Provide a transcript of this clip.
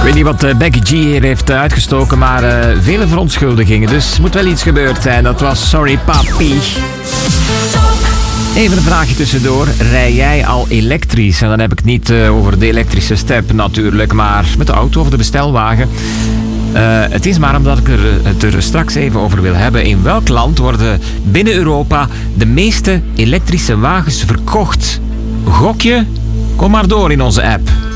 Ik weet niet wat Becky G hier heeft uitgestoken, maar vele verontschuldigingen. Dus moet wel iets gebeurd zijn. Dat was Sorry Papi. Even een vraagje tussendoor. Rij jij al elektrisch? En dan heb ik het niet over de elektrische step natuurlijk, maar met de auto of de bestelwagen. Het is maar omdat ik het er straks even over wil hebben. In welk land worden binnen Europa de meeste elektrische wagens verkocht? Gok je? Kom maar door in onze app.